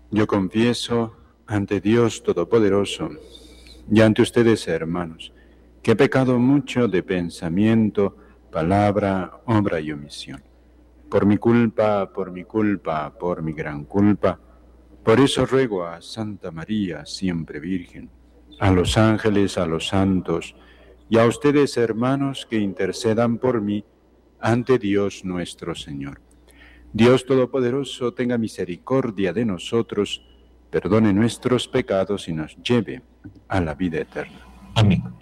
Yo confieso ante Dios Todopoderoso y ante ustedes, hermanos, que he pecado mucho de pensamiento, palabra, obra y omisión. Por mi culpa, por mi gran culpa. Por eso ruego a Santa María, siempre Virgen, a los ángeles, a los santos, y a ustedes, hermanos, que intercedan por mí ante Dios nuestro Señor. Dios Todopoderoso tenga misericordia de nosotros, perdone nuestros pecados y nos lleve a la vida eterna. Amén.